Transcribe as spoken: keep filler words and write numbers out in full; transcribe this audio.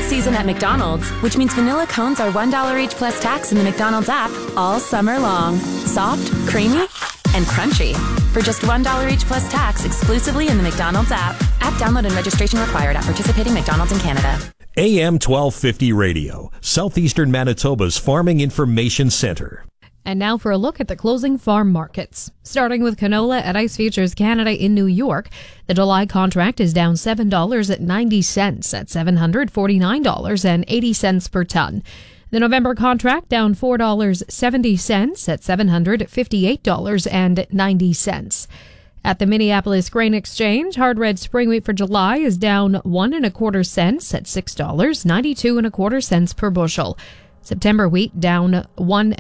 season at McDonald's, which means vanilla cones are one dollar each plus tax in the McDonald's app all summer long. Soft, creamy, and crunchy. For just one dollar each plus tax exclusively in the McDonald's app. App download and registration required at participating McDonald's in Canada. A M twelve fifty Radio, Southeastern Manitoba's Farming Information Center. And now for a look at the closing farm markets. Starting with canola at Ice Futures Canada in New York, the July contract is down seven dollars and ninety cents at seven hundred forty-nine dollars and eighty cents per ton. The November contract down four dollars and seventy cents at seven hundred fifty-eight dollars and ninety cents. At the Minneapolis Grain Exchange, hard red spring wheat for July is down one and a quarter cents at six dollars and ninety-two and a quarter cents per bushel. September wheat down one